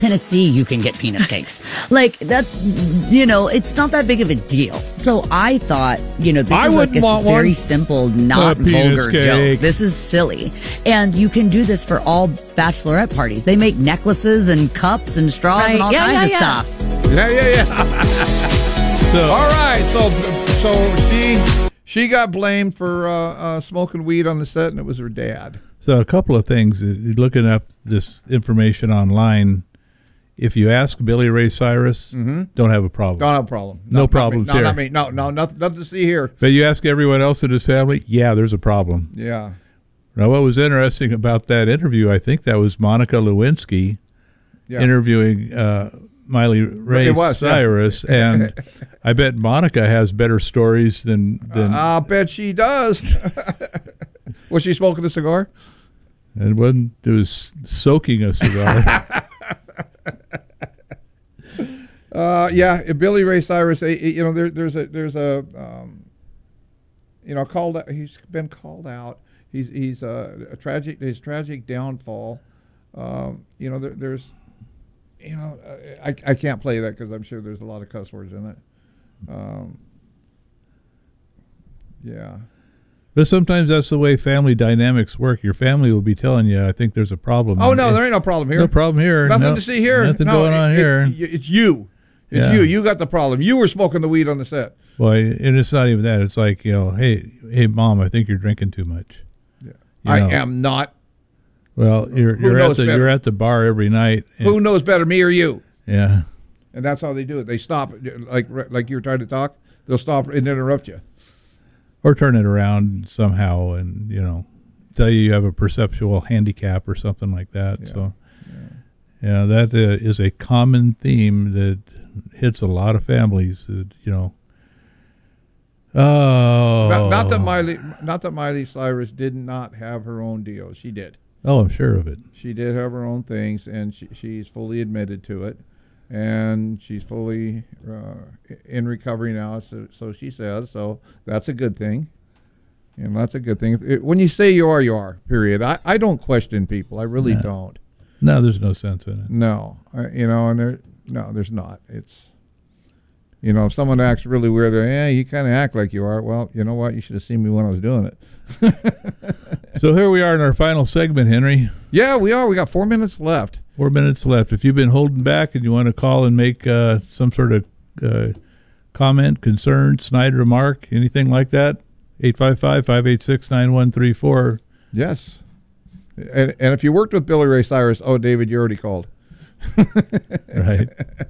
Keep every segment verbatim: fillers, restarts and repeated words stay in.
Tennessee, you can get penis cakes. Like, that's, you know, it's not that big of a deal. So I thought, you know, this I is like a want very one. simple, not A penis vulgar cake. joke. This is silly. And you can do this for all bachelorette parties. They make necklaces and cups and straws Right. and all Yeah, kinds yeah, of yeah. stuff. Yeah, yeah, yeah. So, All right, so so she she got blamed for uh, uh, smoking weed on the set, and it was her dad. so a couple of things. Uh, Looking up this information online, if you ask Billy Ray Cyrus, don't have a problem. Don't have a problem. No not me. problems no, here. Not me. No, no, nothing, nothing to see here. But you ask everyone else in his family, yeah, there's a problem. Yeah. Now, what was interesting about that interview, I think that was Monica Lewinsky Yeah. interviewing uh, Miley Ray It was, yeah. Cyrus, and I bet Monica has better stories than than. I'll bet she does. Was she smoking a cigar? and one it was soaking a cigar. Uh, yeah, Billy Ray Cyrus. eh, eh, You know, there, there's a there's a um, you know called out, he's been called out. He's he's uh, a tragic his tragic downfall. Um, you know, there, there's you know uh, I I can't play that because I'm sure there's a lot of cuss words in it. Um, yeah. But sometimes that's the way family dynamics work. Your family will be telling you, I think there's a problem. Oh no, And- there ain't no problem here. No problem here. Nothing No- to see here. Nothing No, going on it- here. it- it's you. It's Yeah. you. You got the problem. You were smoking the weed on the set. Well, and it's not even that. It's like, you know, hey, hey, mom, I think you're drinking too much. Yeah. You I know. am not. Well, you're Who you're at knows the better? you're at the bar every night. and- Who knows better, me or you? Yeah. And that's how they do it. They stop, like like you were trying to talk. They'll stop and interrupt you. Or turn it around somehow, and you know, tell you you have a perceptual handicap or something like that. Yeah. So, yeah, that uh, is a common theme that hits a lot of families. That, you know. Oh. Not, not that Miley, not that Miley Cyrus did not have her own deal. She did. Oh, I'm sure of it. She did have her own things, and she, she's fully admitted to it, and she's fully uh, in recovery now. So, so she says. So that's a good thing, and that's a good thing. It, when you say you are, you are. Period. I, I don't question people. I really No. don't. No, there's no sense in it. No, I, you know, and there, no, there's not. It's, you know, if someone acts really weird, they're, yeah, you kind of act like you are. Well, you know what? You should have seen me when I was doing it. So here we are in our final segment, Henry. Yeah, we are. We got four minutes left. Four minutes left. If you've been holding back and you want to call and make uh, some sort of uh, comment, concern, snide remark, anything like that, eight five five, five eight six, nine one three four. Yes. And, and if you worked with Billy Ray Cyrus, oh, David, you already called. Right.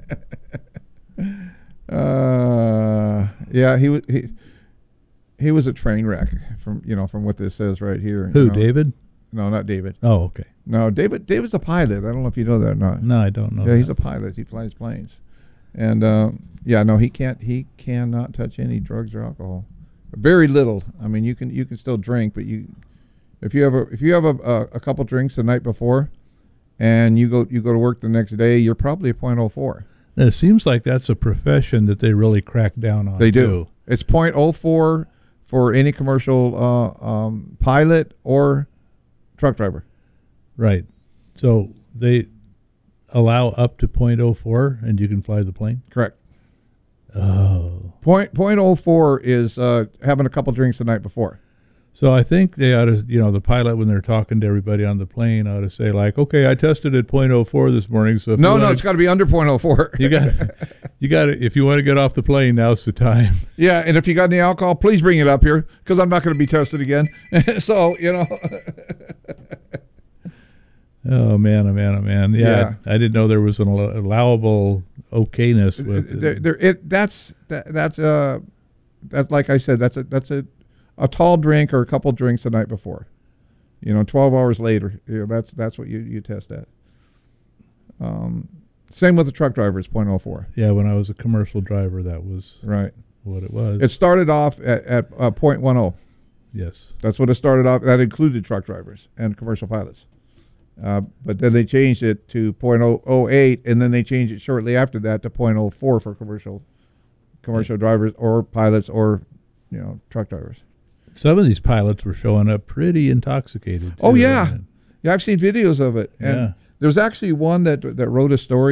Uh, yeah, he was he, he was a train wreck from you know from what this says right here. Who, you know. David? No, not David. Oh, okay. No, David. David's a pilot. I don't know if you know that or not. No, I don't know. Yeah, he's that. a pilot. He flies planes, and uh, yeah, no, he can't. He cannot touch any drugs or alcohol. Very little. I mean, you can you can still drink, but you if you have a if you have a, a, a couple drinks the night before, and you go you go to work the next day, you're probably a point oh four. It seems like that's a profession that they really crack down on. They do. too. It's point oh four for any commercial uh, um, pilot or truck driver. Right. So they allow up to point oh four, and you can fly the plane? Correct. Oh. Point point oh four is uh, having a couple drinks the night before. So I think they ought to, you know, the pilot, when they're talking to everybody on the plane, ought to say, like, okay, I tested at point oh four this morning. So if No, you no, wanna, it's got to be under point oh four. you got, you got to, if you want to get off the plane, now's the time. Yeah, and if you got any alcohol, please bring it up here because I'm not going to be tested again. So, you know. Oh, man, oh, man, oh, man. Yeah, Yeah. I, I didn't know there was an allow- allowable okayness with there, there, it, that's that, that's uh that's like I said, that's a that's a a tall drink or a couple drinks the night before. You know, twelve hours later, you know, that's that's what you, you test at. Um, same with the truck drivers, point oh four. Yeah, when I was a commercial driver, that was Right. what it was. It started off at, at uh, point one oh. Yes. That's what it started off. That included truck drivers and commercial pilots. Uh, but then they changed it to point oh eight, and then they changed it shortly after that to point oh four for commercial commercial drivers or pilots or, you know, truck drivers. Some of these pilots were showing up pretty intoxicated. Oh, too, yeah. and- Yeah, I've seen videos of it. And Yeah. There's actually one that that wrote a story